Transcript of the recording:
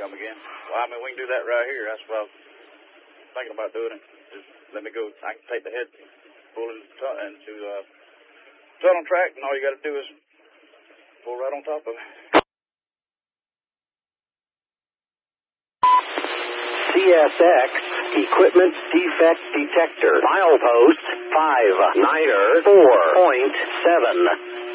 come again. Well, I mean, we can do that right here. That's what I was thinking about doing it. Just let me go. I can take the head, pull into tunnel track, and all you got to do is pull right on top of it. CSX Equipment Defect Detector. Milepost 59er 4.7.